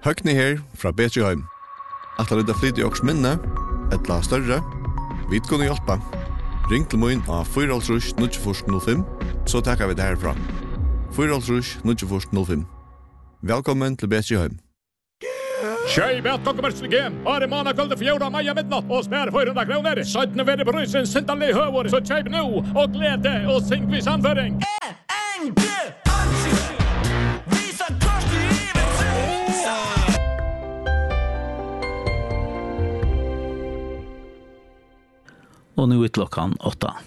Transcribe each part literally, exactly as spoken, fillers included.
Høgni her fra Betjeheim. At det er flyt i åks minne, et la større, vi kunne hjelpe. Ring til min av fire null fire null fem, så takker vi det herfra. fire null fire null fem. Velkommen til Betjeheim. Tjej välkommerstigen. Are mana guldet fjorda maja midnatt og spær fyrahundra kroner. Søytene ved brysen sintalig høver. Så kjøp nå og glede og syng vi samføring. En, en, visa kors i livet. Og nu er klokkan åtta.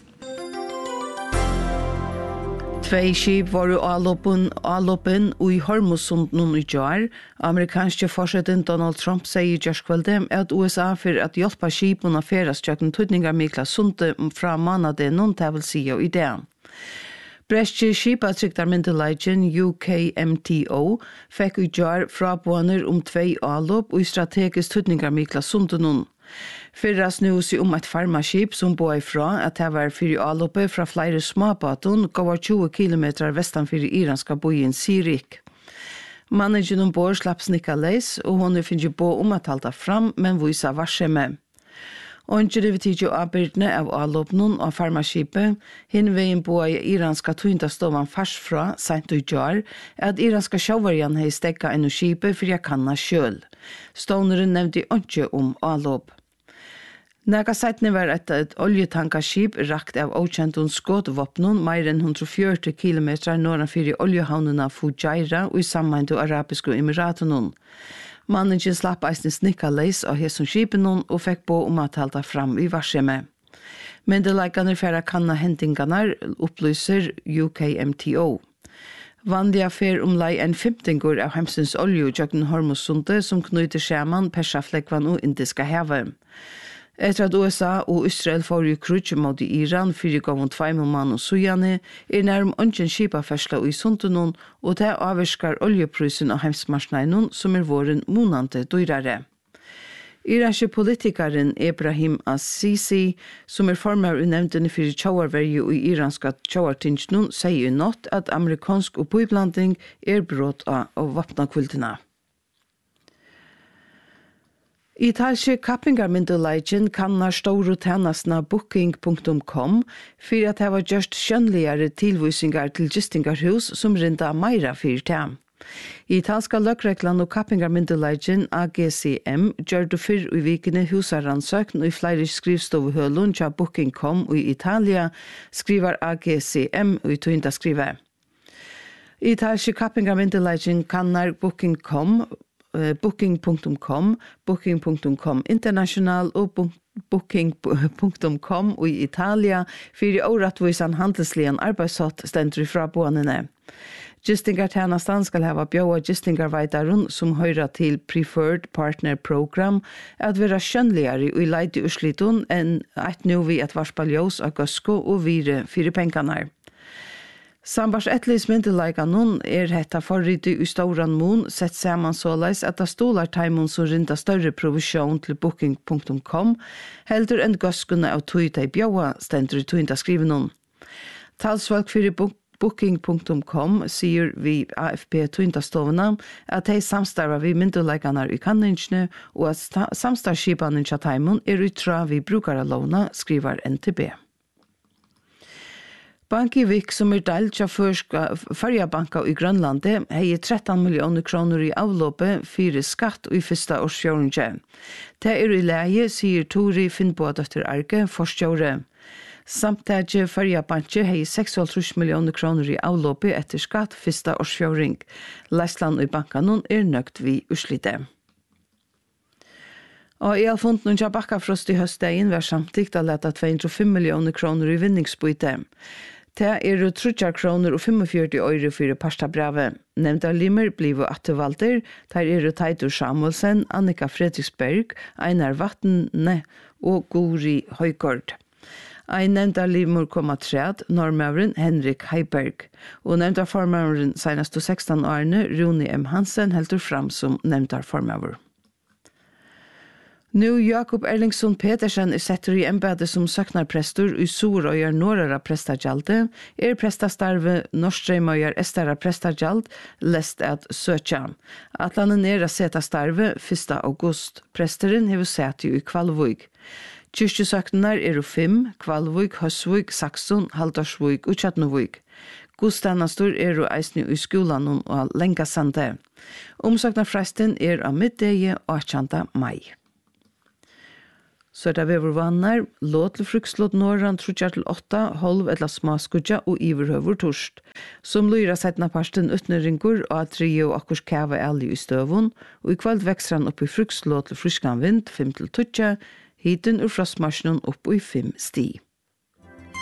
Tvei skip var alloppen, alloppen i Hormuzsund nun i jar. Amerikanske forsetten Donald Trump sier i gjørskvelde at U S A for at hjelpa skipen å feras tjøkken tøytningar mikla sunde fra manade nun til vil si og ideen. Brestje skipatryktarmyndeleigen U K M T O fikk i jar frabåner om tvei allopp og strategisk tøytningar mikla sunde nun. Fyrra snus om et farmaskip som bor ifra at det var fyrir alloppe fra flere småbaton går tjue kilometer vestan fyrir iranska bojen Sirik. Managen ombord slapp snikka leis og hon finner bo om at halda fram men visa varseme. Onge det betyder avbyrdene av alloppnån av farmaskipet, hinn veien bo i iranska tøyndastovan fars fra, sent og jar, at iranska sjåvarjan hei stekka enn skipet fyrir kanna sjøl. Stoneren nevnte onge om allopp. Nega seitne var et, et oljetankarskip rakt av okjentun skotvåpnun mer enn hundre og fjørti kilometer norran fyrir oljehavnuna Fujairah og i sammeindu arabiske emiratunun. Managen slapp eisen snikka leis av hesson skipenun og fekk bo om at halda fram i varsjeme. Men det leikane færa kanna hendinganar opplyser U K M T O. Vandiga fer omlai en femtingur av hemsens olju jøkken Hormuzsundet som knyter skjerman Persaflekvan og Indiska havet. Etter at U S A og Israel får i krutje mot Iran fyrir gåvun tveim mann og sujane, er nærm ongen skipafersla i suntunon, og det avvirskar oljeprysen av heimsmarsneinon som er våren monante dyrare. Iranske politikaren Ebrahim Assisi, som er formar unevntene fyrir tjauarverju i iranska tjauartingsnon, sier nått at amerikansk oppiblanding er brott av vapnakvultina. Italske kappingarmyndeleigen kannar store tjenestene booking punktum com for at det var gjørst skjønligere tilvisingar til gistingarhus som rinda meira fyrir tem. Italska løkreklan og kappingarmyndeleigen A G C M gjør det fyrr i vikene husaransøkn og i flere skrivstovuhølun til booking punktum com og i Italia skriver A G C M og i tøynda skriver. Italske kappingarmyndeleigen kannar booking punktum com booking punktum com, booking punktum com international og booking punktum com og i Italia fyrir åratvisan handelslian arbeidshatt stendur fra boanene. Gistingartjenastan skal hava bjóa gistingarveitarun som høyra til Preferred Partner Program at vera skjønligare og i leidi uslitun enn eit nu vi et varspaljós av gøsko og vire fyrir penganar. Sambars etlis myndelaikanon er hetta forriti i stauran mun sett saman såleis at det stolar taimun som rinda større provisjon til booking punktum com heldur enn gøskune av tøyta i bjaua stendur i tøynda skrivenon. Talsvalg fyrir booking punktum com sier vi A F P tøyndastovna at de samstarva vi myndelaikanar i kanningsne og at samstarskipanin tja taimun er utra vi brukaralåna, skriver N T B. Bankivik som er delt av Førjabanka i Grønlandet hei tretton millioner kroner i avlåpe fyrir skatt i fyrsta årsfjøringe. Det er i leie, sier Tori Finnboadøtter Arge, forstjåre. Samtidig Førjabanka hei seksoghalvtrýss millioner kroner i avlåpe etter skatt fyrsta årsfjøring. Leisland i bankanon er nøgt vi uslite. Og i alfunden av Bakkafrost i høstdagen var samtidig å lete to hundre og fem millioner kroner i vinningsbyte. Det er trettio kroner og femogfjøruti euro for pastabrave. Nevnda limer blivu attevalder, der er Teitur Samuelsen, Annika Fredriksberg, Einar Vatne og Guri Høygård. Ein nevnda limer kom at træd, normøveren Henrik Heiberg, og nevnda formøveren senest to sekstan årene, Rune M. Hansen, heldur fram som nevnda formøver. Nu Jakob Erlingsson Petersen er setter i embedde som søknarprestor i Sorøyar Norra prestagjalde, er prestastarve Norstrøymøyar Estara prestagjald lest at søkja. Atlanen er a seta starve første august. Presteren hever seti i Kvalvøyk. Kyrkjesøknar er fem, Kvalvøyk, Høsvøyk, Saxon, Haldarsvøyk og Tjatnøvøyk. Gudstjenester er og eisne i skolan og Lengasande. Omsøknarfresten er av middegi åttjande mai. Så er det vevervannar, låt til frukslåt norran trutjar til åtta, holv etla smaskudja og iverhøver torst. Som lyra setna parsten utnøringur og at trio akkurs kava elg i støvun, og i kveld vekser han opp i frukslåt til fruskan vind, fem til tutja, hiten ur frostmarsjonen opp i fem sti.